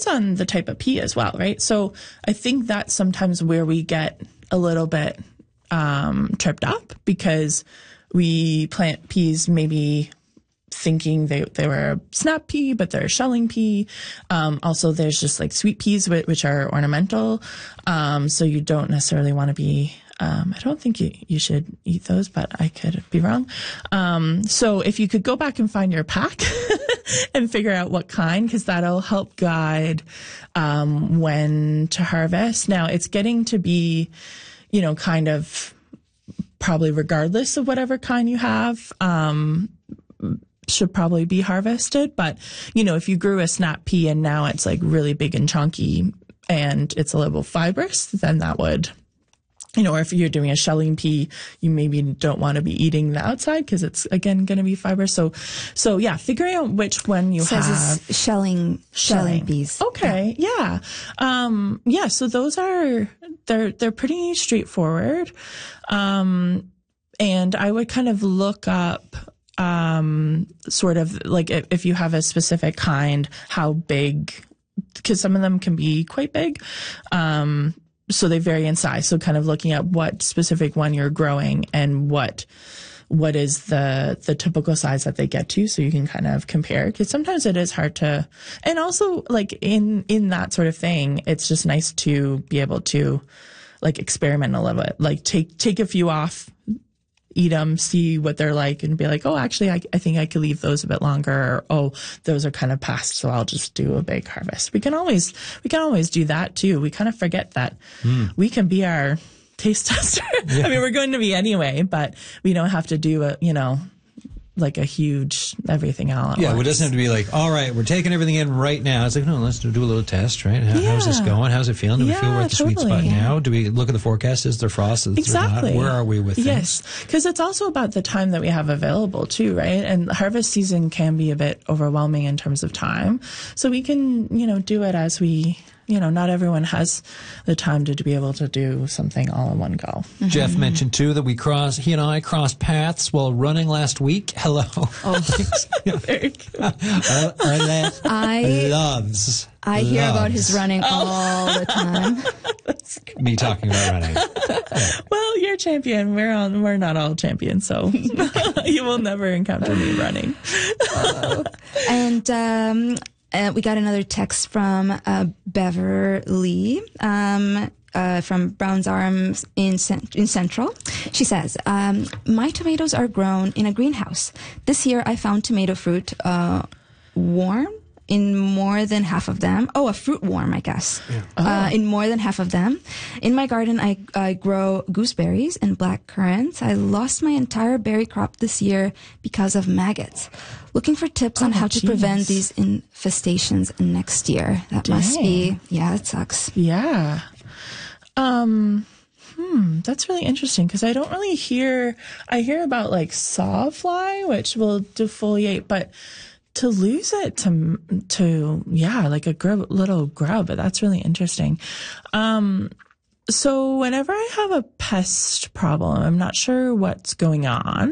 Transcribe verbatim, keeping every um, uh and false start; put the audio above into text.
depends on the type of pea as well, right? So I think that's sometimes where we get a little bit um, tripped up, because we plant peas maybe thinking they, they were a snap pea, but they're a shelling pea. Um, also, there's just like sweet peas, which are ornamental. Um, so you don't necessarily want to be, um, I don't think you, you should eat those, but I could be wrong. Um, so if you could go back and find your pack and figure out what kind, because that'll help guide, um, when to harvest. Now it's getting to be, you know, kind of probably regardless of whatever kind you have, um, should probably be harvested. But, you know, if you grew a snap pea and now it's like really big and chunky and it's a little fibrous, then that would, you know, or if you're doing a shelling pea, you maybe don't want to be eating the outside because it's, again, going to be fibrous. So, so yeah, figuring out which one you Says have. It's shelling, shelling peas. Okay. Yeah. yeah. Um, yeah. So those are, they're, they're pretty straightforward. Um, and I would kind of look up, um, sort of like if, if you have a specific kind, how big, because some of them can be quite big. Um, so they vary in size. So kind of looking at what specific one you're growing and what, what is the, the typical size that they get to. So you can kind of compare, because sometimes it is hard to, and also like in, in that sort of thing, it's just nice to be able to like experiment a little bit, like take, take a few off, eat them, see what they're like, and be like, oh, actually, I, I think I could leave those a bit longer. Or, oh, those are kind of past, so I'll just do a big harvest. We can always, we can always do that too. We kind of forget that mm. we can be our taste tester. Yeah. I mean, we're going to be anyway, but we don't have to do a, you know, like a huge everything all at yeah, once. Well, it doesn't have to be like, all right, we're taking everything in right now. It's like, no, let's do a little test, right? How, yeah. How's this going? How's it feeling? Do yeah, we feel we're at the totally. sweet spot yeah. now? Do we look at the forecast? Is there frost? Is exactly. there not? Where are we with things? Yes, because it's also about the time that we have available too, right? And harvest season can be a bit overwhelming in terms of time. So we can, you know, do it as we... You know, not everyone has the time to, to be able to do something all in one go. Mm-hmm. Jeff mentioned, too, that we crossed, he and I crossed paths while running last week. Hello. Oh, very cool. uh, I loves. I hear loves. about his running all the time. Me talking about running. Yeah. Well, you're champion. We're on. We're not all champions, so you will never encounter me running. Oh. And, um... Uh, we got another text from uh, Beverly um, uh, from Brown's Arms in cent- in Central. She says, um, "My tomatoes are grown in a greenhouse. This year, I found tomato fruit uh, warm in more than half of them. Oh, a fruit worm, I guess. Yeah. Oh. Uh, in more than half of them. In my garden, I, I grow gooseberries and black currants. I lost my entire berry crop this year because of maggots. Looking for tips oh, on how geez. to prevent these infestations next year. That Dang. must be, yeah, it sucks. Yeah. Um, hmm, that's really interesting because I don't really hear, I hear about like sawfly, which will defoliate, but to lose it to, to, yeah, like a grub, little grub, that's really interesting. Um, so whenever I have a pest problem, I'm not sure what's going on.